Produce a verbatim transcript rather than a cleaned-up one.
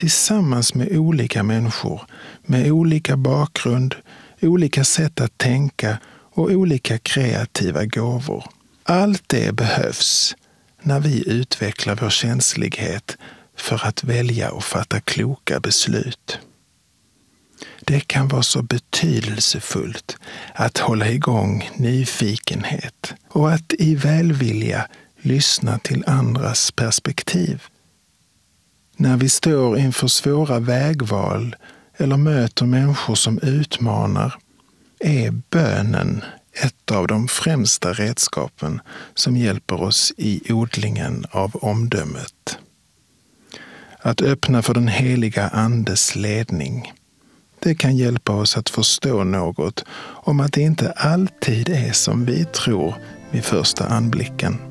tillsammans med olika människor med olika bakgrund, olika sätt att tänka och olika kreativa gåvor. Allt det behövs när vi utvecklar vår känslighet för att välja och fatta kloka beslut. Det kan vara så betydelsefullt att hålla igång nyfikenhet och att i välvilja lyssna till andras perspektiv. När vi står inför svåra vägval eller möter människor som utmanar är bönen ett av de främsta redskapen som hjälper oss i odlingen av omdömet. Att öppna för den heliga andes ledning, det kan hjälpa oss att förstå något om att det inte alltid är som vi tror vid första anblicken.